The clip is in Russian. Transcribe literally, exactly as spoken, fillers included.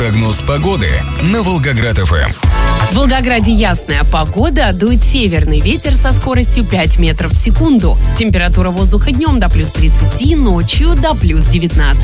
прогноз погоды на Волгоград-ФМ. В Волгограде ясная погода, дует северный ветер со скоростью пять метров в секунду. Температура воздуха днем до плюс тридцать, ночью до плюс девятнадцать.